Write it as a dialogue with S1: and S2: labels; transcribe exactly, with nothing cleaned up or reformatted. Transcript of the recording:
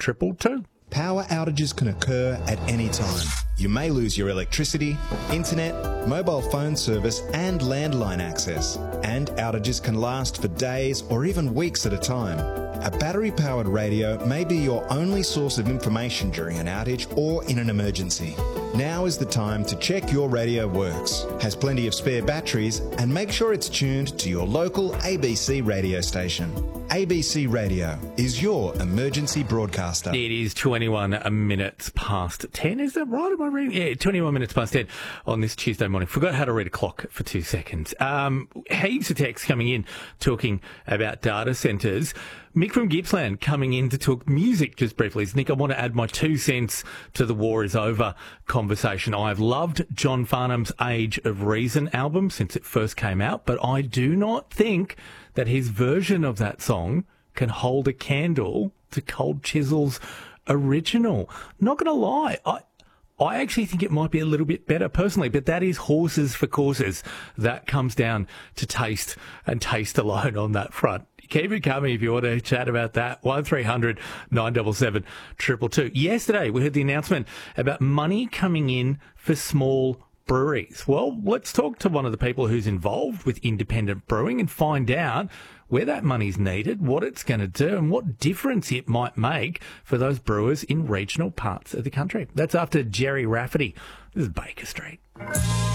S1: triple two.
S2: Power outages can occur at any time. You may lose your electricity, internet, mobile phone service and landline access. And outages can last for days or even weeks at a time. A battery-powered radio may be your only source of information during an outage or in an emergency. Now is the time to check your radio works, has plenty of spare batteries, and make sure it's tuned to your local A B C radio station. A B C Radio is your emergency broadcaster.
S1: It is twenty-one minutes past ten. Is that right? Am I reading? Yeah, twenty-one minutes past ten on this Tuesday morning. Forgot how to read a clock for two seconds. Um, heaps of texts coming in talking about data centres. Mick from Gippsland coming in to talk music just briefly. Nick, I want to add my two cents to the War is Over conversation. I've loved John Farnham's Age of Reason album since it first came out, but I do not think that his version of that song can hold a candle to Cold Chisel's original. Not going to lie, I I actually think it might be a little bit better personally, but that is horses for courses. That comes down to taste and taste alone on that front. Keep it coming if you want to chat about that. one three hundred nine seven seven two two two. Yesterday, we heard the announcement about money coming in for small breweries. Well, let's talk to one of the people who's involved with independent brewing and find out where that money's needed, what it's going to do, and what difference it might make for those brewers in regional parts of the country. That's after Jerry Rafferty. This is Baker Street.